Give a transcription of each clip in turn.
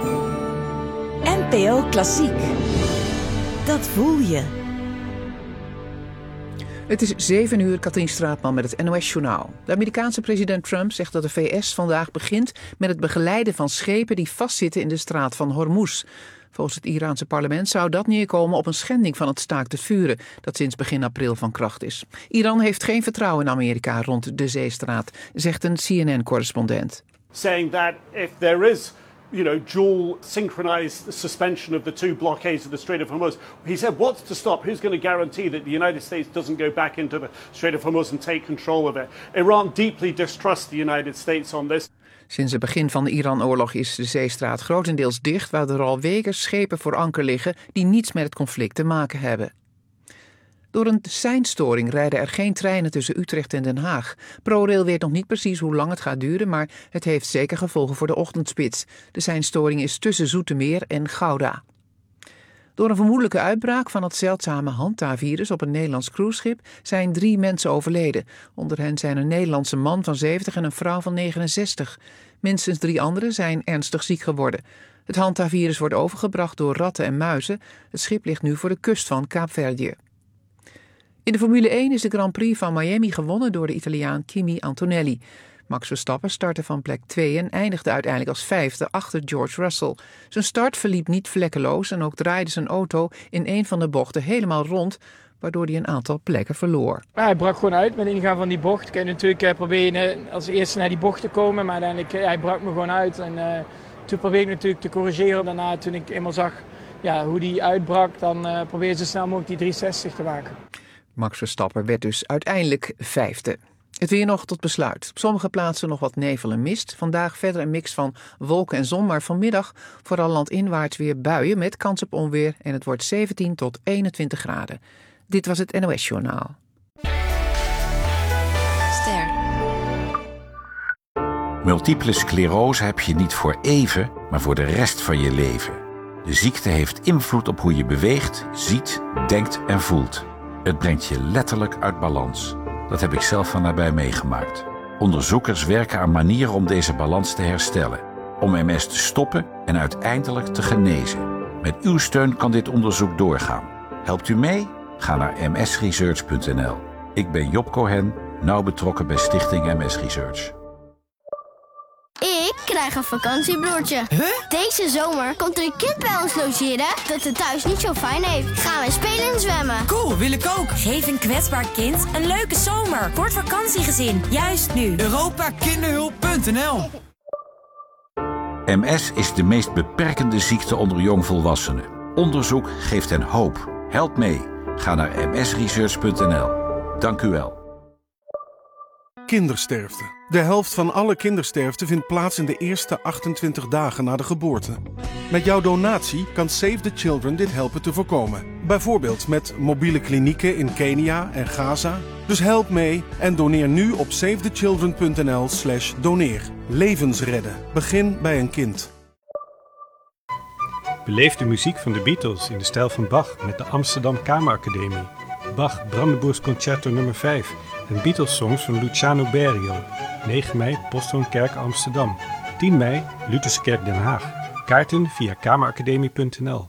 NPO Klassiek. Dat voel je. Het is 7 uur, Katrien Straatman met het NOS-journaal. De Amerikaanse president Trump zegt dat de VS vandaag begint met het begeleiden van schepen die vastzitten in de straat van Hormuz. Volgens het Iraanse parlement zou dat neerkomen op een schending van het staakt het vuren, dat sinds begin april van kracht is. Iran heeft geen vertrouwen in Amerika rond de zeestraat, zegt een CNN-correspondent. Saying that if there is dual synchronized suspension of the two blockades of the Strait of Hormuz. He said, what's to stop? Who's going to guarantee that the United States doesn't go back into the Strait of Hormuz and take control of it? Iran deeply distrusts the United States on this. Sinds het begin van de Iran-oorlog is de zeestraat grotendeels dicht, waar er al weken schepen voor anker liggen die niets met het conflict te maken hebben. Door een seinstoring rijden er geen treinen tussen Utrecht en Den Haag. ProRail weet nog niet precies hoe lang het gaat duren, maar het heeft zeker gevolgen voor de ochtendspits. De seinstoring is tussen Zoetermeer en Gouda. Door een vermoedelijke uitbraak van het zeldzame Hanta-virus op een Nederlands cruiseschip zijn 3 mensen overleden. Onder hen zijn een Nederlandse man van 70 en een vrouw van 69. Minstens 3 anderen zijn ernstig ziek geworden. Het Hanta-virus wordt overgebracht door ratten en muizen. Het schip ligt nu voor de kust van Kaapverdië. In de Formule 1 is de Grand Prix van Miami gewonnen door de Italiaan Kimi Antonelli. Max Verstappen startte van plek 2 en eindigde uiteindelijk als 5e achter George Russell. Zijn start verliep niet vlekkeloos en ook draaide zijn auto in een van de bochten helemaal rond, waardoor hij een aantal plekken verloor. Hij brak gewoon uit met ingaan van die bocht. Ik heb natuurlijk proberen als eerste naar die bocht te komen, maar uiteindelijk hij brak me gewoon uit. En toen probeerde ik natuurlijk te corrigeren. Daarna, toen ik eenmaal zag hoe die uitbrak, dan probeerde ze snel mogelijk die 360 te maken. Max Verstappen werd dus uiteindelijk 5e. Het weer nog tot besluit. Op sommige plaatsen nog wat nevel en mist. Vandaag verder een mix van wolken en zon, maar vanmiddag vooral landinwaarts weer buien met kans op onweer en het wordt 17 tot 21 graden. Dit was het NOS-journaal. Ster. Multiple sclerose heb je niet voor even, maar voor de rest van je leven. De ziekte heeft invloed op hoe je beweegt, ziet, denkt en voelt. Het brengt je letterlijk uit balans. Dat heb ik zelf van nabij meegemaakt. Onderzoekers werken aan manieren om deze balans te herstellen. Om MS te stoppen en uiteindelijk te genezen. Met uw steun kan dit onderzoek doorgaan. Helpt u mee? Ga naar msresearch.nl. Ik ben Job Cohen, nauw betrokken bij Stichting MS Research. Ik krijg een vakantiebroertje. Huh? Deze zomer komt er een kind bij ons logeren dat het thuis niet zo fijn heeft. Gaan we spelen en zwemmen. Cool, wil ik ook. Geef een kwetsbaar kind een leuke zomer. Voor het vakantiegezin, juist nu. Europakinderhulp.nl. MS is de meest beperkende ziekte onder jongvolwassenen. Onderzoek geeft hen hoop. Help mee. Ga naar msresearch.nl. Dank u wel. Kindersterfte. De helft van alle kindersterfte vindt plaats in de eerste 28 dagen na de geboorte. Met jouw donatie kan Save the Children dit helpen te voorkomen. Bijvoorbeeld met mobiele klinieken in Kenia en Gaza. Dus help mee en doneer nu op savethechildren.nl/doneer. Levens redden. Begin bij een kind. Beleef de muziek van de Beatles in de stijl van Bach met de Amsterdam Kameracademie. Bach Brandenburgs Concerto nummer 5 en Beatles-songs van Luciano Berio. 9 mei, Posthoonkerk Amsterdam. 10 mei, Lutherse Kerk Den Haag. Kaarten via kameracademie.nl.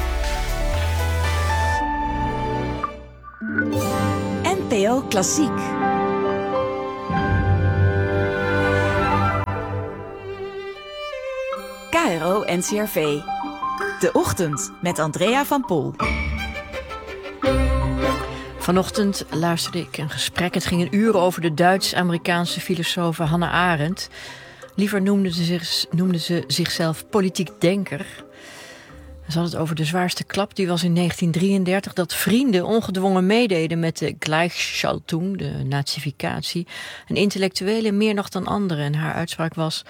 NPO Klassiek. KRO NCRV. De Ochtend met Andrea van Pol. Vanochtend luisterde ik een gesprek. Het ging een uur over de Duits-Amerikaanse filosoof Hannah Arendt. Liever noemde ze zichzelf politiek denker. Ze had het over de zwaarste klap. Die was in 1933 dat vrienden ongedwongen meededen met de Gleichschaltung, de nazificatie. En intellectuelen meer nog dan anderen. En haar uitspraak was: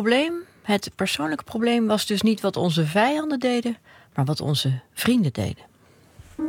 het persoonlijke probleem was dus niet wat onze vijanden deden, maar wat onze vrienden deden.